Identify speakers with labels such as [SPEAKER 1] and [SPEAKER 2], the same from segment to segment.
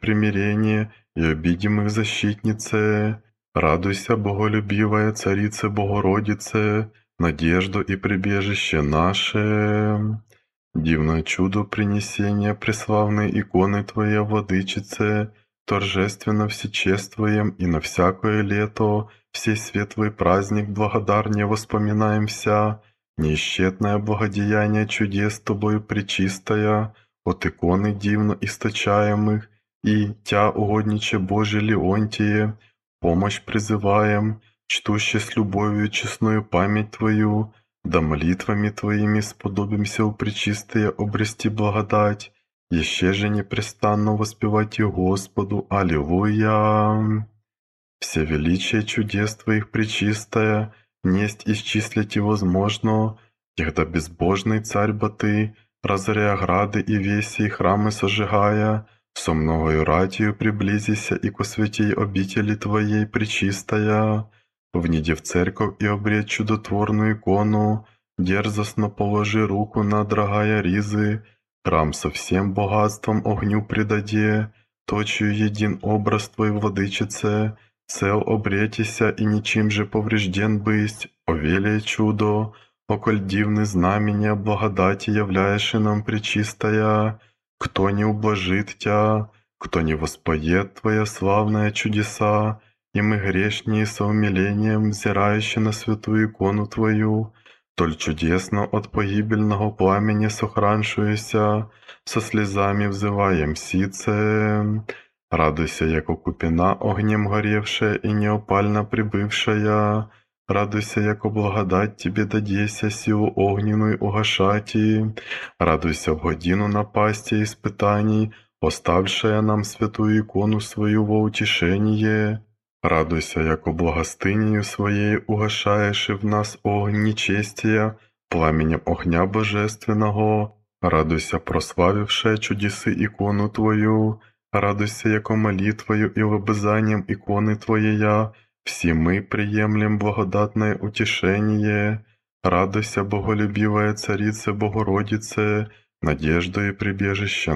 [SPEAKER 1] примирение и обидимых защитнице. Радуйся, боголюбивая Царице Богородице, надежду и прибежище наше. Дивное чудо принесения преславной иконы Твоей, Владычице, торжественно всечествуем и на всякое лето, всей светлый праздник благодарнее воспоминаемся, неисчетное благодеяние чудес Тобою пречистая, от иконы дивно источаемых, и Тя, угодниче Божие Леонтие, помощь призываем, чтуще с любовью честную память Твою, да молитвами Твоими сподобимся у пречистые обрести благодать, еще же непрестанно воспевать и Господу. Аллилуйя! Все величие чудес Твоих пречистая, несть исчислить и возможно, когда безбожный царь Баты, разоряя грады и веси и храмы сожигая, со многою ратью приблизися и ко святей обители Твоей пречистая, вниди в церковь и обреть чудотворную икону, дерзостно положи руку на дорогая ризы, храм со всем богатством огню предаде, точью един образ Твой, Владычице, цел обретися и ничем же поврежден бысть, о велие чудо, околь дивны знамения благодати являешься нам пречистая, кто не ублажит Тя, кто не воспоет Твоя славная чудеса, и мы грешние со умилением, взирающие на святую икону Твою, толь чудесно от погибельного пламени сохраншуюся, со слезами взываем сице. Радуйся, яко купина огнем горевшая и неопально прибывшая, радуйся, яко благодать Тебе дадеся силу огненную угашати, радуйся в годину напасти испытаний, оставшая нам святую икону свою во утешение. Радуйся, яко благостынею Своей угашаешь в нас огонь нечестия, пламенем огня божественного. Радуйся, прославившая чудесы икону Твою. Радуйся, яко молитвою и лобызанием иконы Твоея все мы приемлем благодатное утешение. Радуйся, боголюбивая Царице Богородице, надежду и прибежище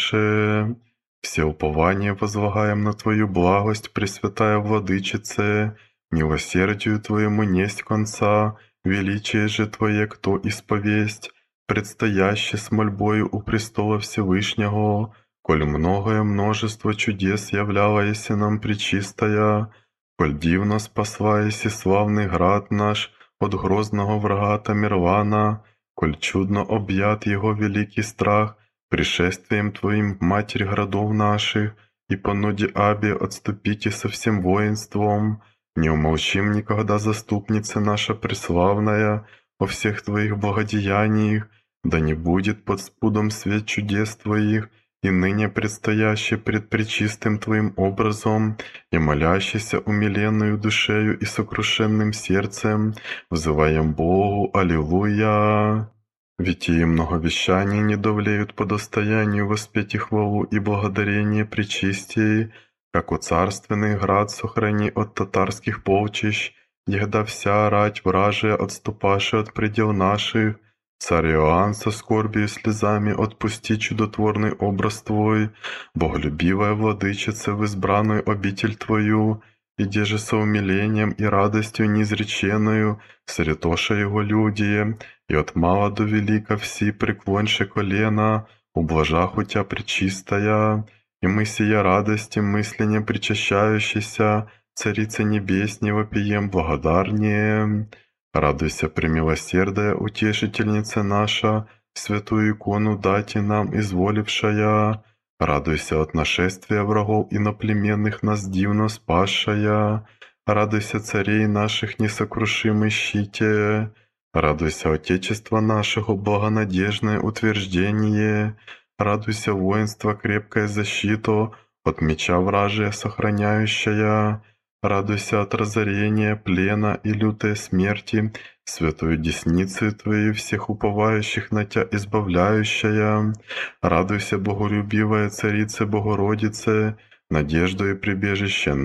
[SPEAKER 1] наше. Все упование возлагаем на Твою благость, Пресвятая Владычице, милосердию Твоему несть конца, величие же Твое кто исповесть, предстояще с мольбою у престола Всевышнего, коль многое множество чудес являлоеся нам пречистая, коль дивно спаслаеся славный град наш от грозного врага Тамерлана, коль чудно объят его великий страх, пришествием Твоим Матерь городов наших, и по ноде Аби отступите со всем воинством, не умолчим никогда, заступница наша преславная, о всех Твоих благодеяниях, да не будет под спудом свет чудес Твоих, и ныне предстоящий пред пречистым Твоим образом, и молящийся умиленную душею и сокрушенным сердцем, взываем Богу. Аллилуйя! Ведь и многовещания не довлеют по достоянию воспеть и хвалу и благодарение пречистей, как у царственный град сохрани от татарских полчищ, егда вся рать вражия отступаши от предел наших, царь Иоанн со скорбью и слезами отпусти чудотворный образ Твой, боголюбивая Владычица в избранную обитель Твою, и же со умилением и радостью неизреченную сретоша Его люди, и от мала до велика все преклоньше колена, ублажах у Тя пречистая, и мы сия радости мысленне причащающейся, Царица Небесней вопием благодарнее. Радуйся, премилосердая утешительница наша, святую икону дати нам изволившая, радуйся от нашествия врагов иноплеменных нас дивно спасшая, радуйся царей наших несокрушимый щите, радуйся Отечества нашего благонадежное утверждение, радуйся воинство крепкая защита, от меча вражия сохраняющая, радуйся от разорения, плена и лютой смерти, святую десницей Твоей всех уповающих на Тя избавляющая. Радуйся, боголюбивая Царице Богородице, надежду и прибежище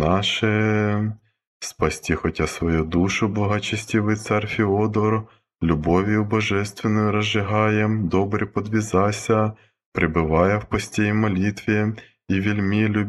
[SPEAKER 1] наше. Спасти хотя свою душу, благочестивый царь Феодор, любовью божественную разжигаем, добре подвязася, пребывая в посте и молитве, и вельми